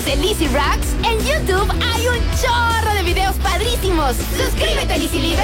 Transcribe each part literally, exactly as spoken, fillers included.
de Lizzy Rocks, en YouTube hay un chorro de videos padrísimos. ¡Suscríbete, Lizzy Liver!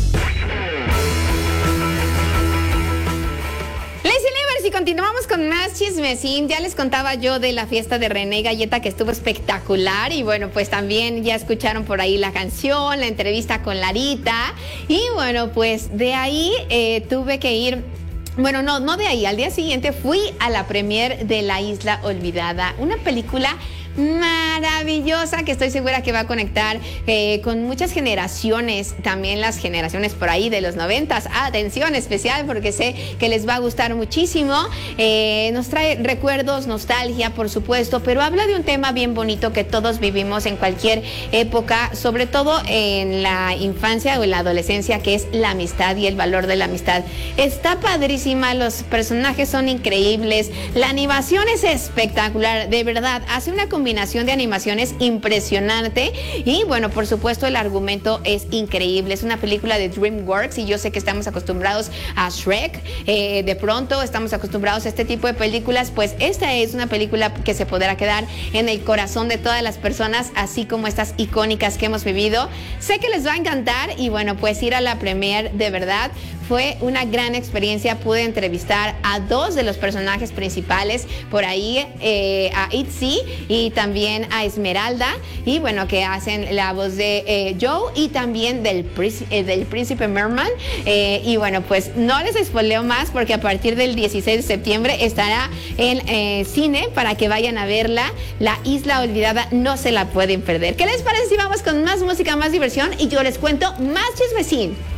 Y continuamos con más chismecín. Ya les contaba yo de la fiesta de René Galleta, que estuvo espectacular. Y bueno, pues también ya escucharon por ahí la canción, la entrevista con Larita. Y bueno, pues de ahí eh, tuve que ir. Bueno, no, no de ahí. Al día siguiente fui a la premier de La Isla Olvidada, una película maravillosa que estoy segura que va a conectar eh, con muchas generaciones, también las generaciones por ahí de los noventas. Atención especial porque sé que les va a gustar muchísimo. Eh, nos trae recuerdos, nostalgia, por supuesto, pero habla de un tema bien bonito que todos vivimos en cualquier época, sobre todo en la infancia o en la adolescencia, que es la amistad y el valor de la amistad. Está padrísima, los personajes son increíbles, la animación es espectacular, de verdad, hace una combinación combinación de animaciones impresionante y bueno, por supuesto el argumento es increíble. Es una película de DreamWorks y yo sé que estamos acostumbrados a Shrek, eh, de pronto estamos acostumbrados a este tipo de películas, pues esta es una película que se podrá quedar en el corazón de todas las personas, así como estas icónicas que hemos vivido. Sé que les va a encantar y bueno, pues ir a la premiere de verdad fue una gran experiencia. Pude entrevistar a dos de los personajes principales por ahí, eh, a Itzy y también a Esmeralda, y bueno, que hacen la voz de eh, Joe y también del, eh, del príncipe Merman. Eh, y bueno, pues no les spoileo más porque a partir del dieciséis de septiembre estará en eh, cine para que vayan a verla. La Isla Olvidada, no se la pueden perder. ¿Qué les parece si vamos con más música, más diversión y yo les cuento más chismecín?